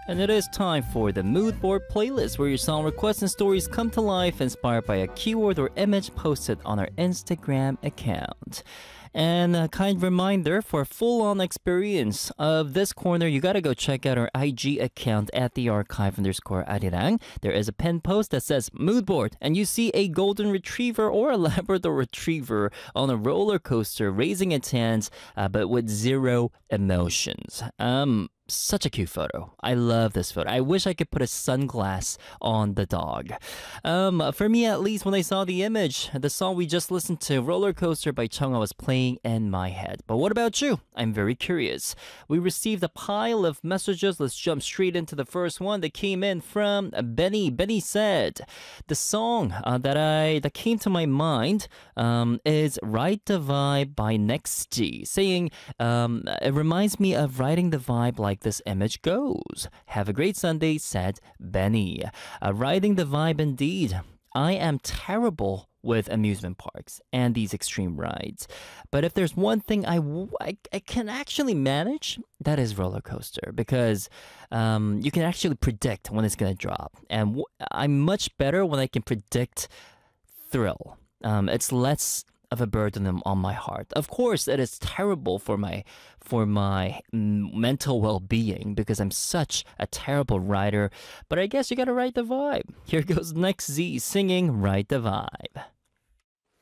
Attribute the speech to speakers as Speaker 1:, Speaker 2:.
Speaker 1: And it is time for the Mood Board playlist, where your song requests and stories come to life inspired by a keyword or image posted on our Instagram account. And a kind reminder, for a full-on experience of this corner, you gotta go check out our IG account at @thearchive_arirang. There is a pinned post that says Mood Board, and you see a golden retriever or a Labrador retriever on a roller coaster raising its hands, but with zero emotions. Such a cute photo. I love this photo. I wish I could put a sunglass on the dog. For me, at least, when I saw the image, the song we just listened to, Roller Coaster by Chungha, was playing in my head. But what about you? I'm very curious. We received a pile of messages. Let's jump straight into the first one that came in from Benny. Benny said, the song that came to my mind is Ride the Vibe by Nexty, saying it reminds me of riding the vibe like this image goes. Have a great Sunday, said Benny. Riding the vibe indeed. I am terrible with amusement parks and these extreme rides. But if there's one thing I can actually manage, that is roller coaster, because you can actually predict when it's going to drop. And I'm much better when I can predict thrill. It's less of a burden on my heart. Of course, it is terrible for my mental well-being because I'm such a terrible rider, but I guess you gotta ride the vibe. Here goes Next Z singing Ride the Vibe.